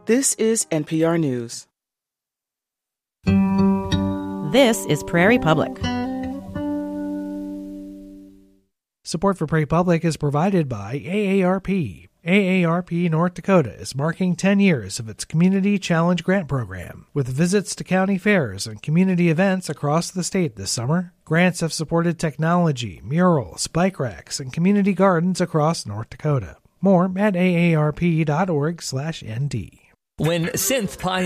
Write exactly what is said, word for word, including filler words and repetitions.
This is N P R News. This is Prairie Public. Support for Prairie Public is provided by A A R P. A A R P North Dakota is marking ten years of its Community Challenge Grant Program, with visits to county fairs and community events across the state this summer. Grants have supported technology, murals, bike racks, and community gardens across North Dakota. More at A A R P dot org slash N D. When Synth Pioneer